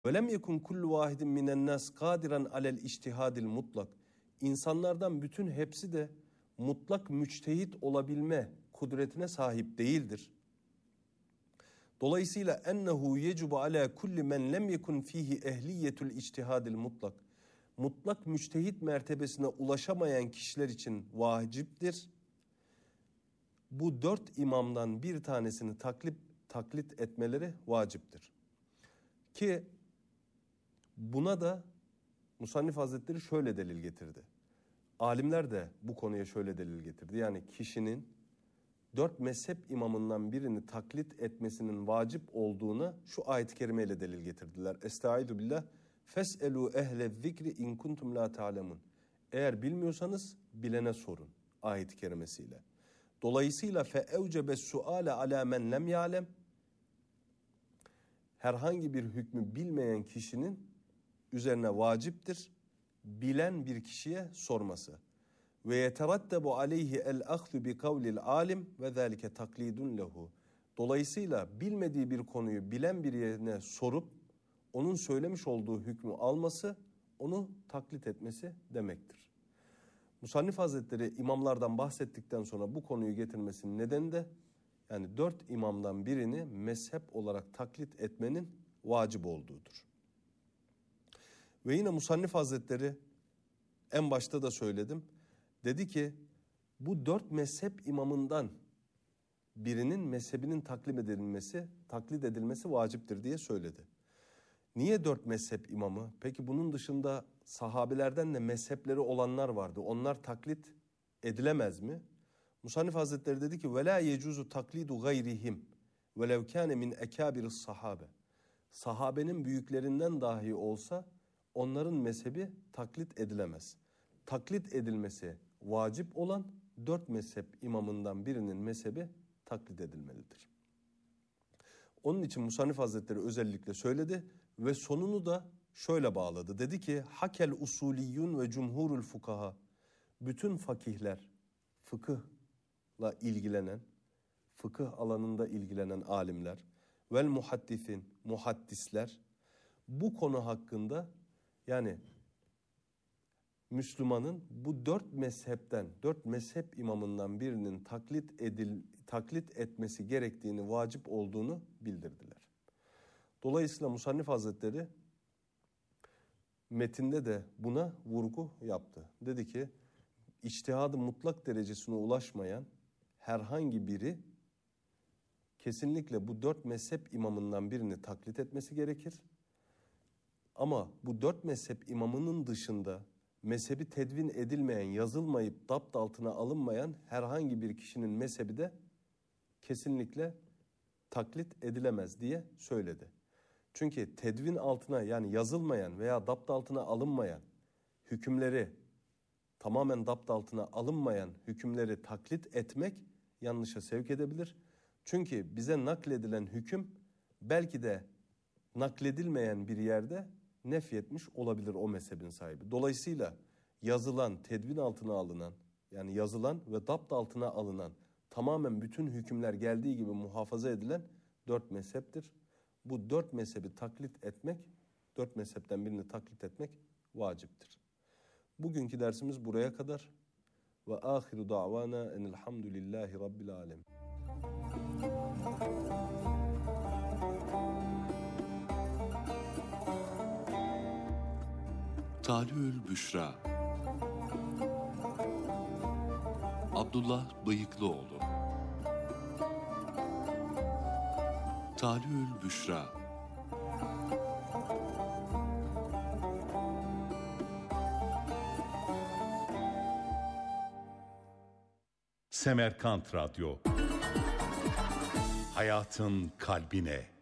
وَلَمْ يَكُنْ كُلُّ وَاحِدٍ مِنَ النَّاسِ قَادِرًا عَلَى الْاِجْتِهَادِ الْمُطْلَقِ İnsanlardan bütün hepsi de mutlak müçtehit olabilme kudretine sahip değildir. Dolayısıyla ennehu yecubu ala kulli men lem yekun fihi ehliyetul ictihadil mutlak. Mutlak müçtehit mertebesine ulaşamayan kişiler için vaciptir. Bu 4 imamdan bir tanesini taklit etmeleri vaciptir. Ki buna da Musannif Hazretleri şöyle delil getirdi. Alimler de bu konuya şöyle delil getirdi. Yani kişinin 4 mezhep imamından birini taklit etmesinin vacip olduğuna şu ayet-i kerimeyle delil getirdiler. Estaizu billah. Fes'elû ehle zikri in kuntum la ta'lemun. Eğer bilmiyorsanız bilene sorun. Ayet-i kerimesiyle. Dolayısıyla fe'evcebe suale ala men lem ya'lem. Herhangi bir hükmü bilmeyen kişinin üzerine vaciptir bilen bir kişiye sorması. Ve yeterattebu aleyhi el-ahzu bi kavlil alim ve zâlike taklidun lehu. Dolayısıyla bilmediği bir konuyu bilen birine sorup onun söylemiş olduğu hükmü alması, onu taklit etmesi demektir. Musannif Hazretleri imamlardan bahsettikten sonra bu konuyu getirmesinin nedeni de yani 4 imamdan birini mezhep olarak taklit etmenin vacip olduğudur. Ve yine Musannif Hazretleri en başta da söyledim. Dedi ki bu 4 mezhep imamından birinin mezhebinin taklit edilmesi vaciptir diye söyledi. Niye 4 mezhep imamı? Peki bunun dışında sahabelerden de mezhepleri olanlar vardı. Onlar taklit edilemez mi? Musannif Hazretleri dedi ki وَلَا يَجُوزُ تَقْلِيدُ غَيْرِهِمْ وَلَوْ كَانَ مِنْ اَكَابِرِ الصَّحَابَ. Sahabenin büyüklerinden dahi olsa onların mezhebi taklit edilemez. Taklit edilmesi vacip olan 4 mezhep imamından birinin mezhebi taklit edilmelidir. Onun için Musannif Hazretleri özellikle söyledi ve sonunu da şöyle bağladı. Dedi ki hakel usuliyyun ve cumhurul fukaha. Bütün fakihler, fıkıhla ilgilenen, fıkıh alanında ilgilenen alimler vel muhaddisin, muhaddisler bu konu hakkında yani Müslümanın bu 4 mezhepten, 4 mezhep imamından birinin taklit etmesi gerektiğini, vacip olduğunu bildirdiler. Dolayısıyla Musannif Hazretleri metinde de buna vurgu yaptı. Dedi ki içtihadı mutlak derecesine ulaşmayan herhangi biri kesinlikle bu 4 mezhep imamından birini taklit etmesi gerekir. Ama bu 4 mezhep imamının dışında mezhebi tedvin edilmeyen, yazılmayıp dapt altına alınmayan herhangi bir kişinin mezhebi de kesinlikle taklit edilemez diye söyledi. Çünkü tedvin altına yani yazılmayan veya dapt altına alınmayan hükümleri, tamamen dapt altına alınmayan hükümleri taklit etmek yanlışa sevk edebilir. Çünkü bize nakledilen hüküm belki de nakledilmeyen bir yerde nefyetmiş olabilir o mezhebin sahibi. Dolayısıyla yazılan, tedvin altına alınan yani yazılan ve dapt altına alınan tamamen bütün hükümler geldiği gibi muhafaza edilen 4 mezheptir. Bu 4 mezhebi taklit etmek, 4 mezhepten birini taklit etmek vaciptir. Bugünkü dersimiz buraya kadar. Ve ahiru da'vana enelhamdülillahi rabbil alemin. Talihül Büşra Abdullah Bıyıklıoğlu Talihül Büşra Semerkant Radyo Hayatın kalbine